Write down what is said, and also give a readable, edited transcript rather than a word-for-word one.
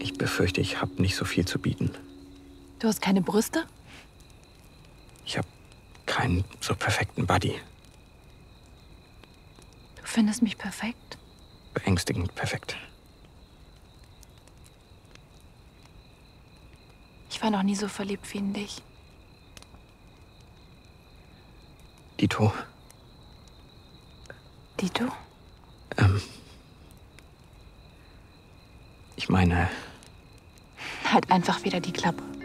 Ich befürchte, ich habe nicht so viel zu bieten. Du hast keine Brüste? Ich habe keinen so perfekten Buddy. Du findest mich perfekt? Beängstigend perfekt. Ich war noch nie so verliebt wie in dich. Dito. Dito? Ich meine, Halt einfach wieder die Klappe.